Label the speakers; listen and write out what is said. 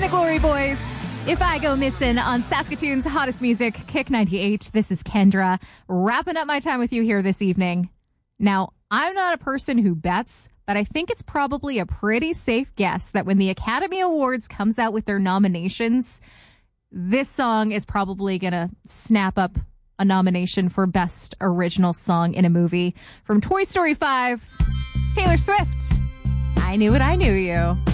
Speaker 1: the Glory Boys. If I Go Missing on Saskatoon's hottest music, Kick 98. This is Kendra, wrapping up my time with you here this evening. Now, I'm not a person who bets, but I think it's probably a pretty safe guess that when the Academy Awards comes out with their nominations, this song is probably going to snap up a nomination for Best Original Song in a Movie. From Toy Story 5, it's Taylor Swift. I Knew It, I Knew You.